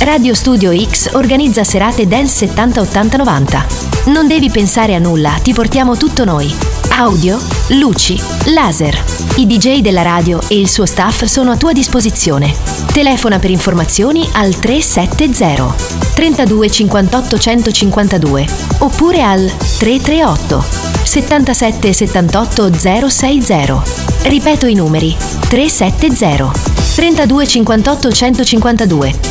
Radio Studio X organizza serate Dance 70 80 90. Non devi pensare a nulla, ti portiamo tutto noi. Audio, luci, laser. I DJ della radio e il suo staff sono a tua disposizione. Telefona per informazioni al 370 32 58 152 oppure al 338 77 78 060. Ripeto i numeri: 370 32 58 152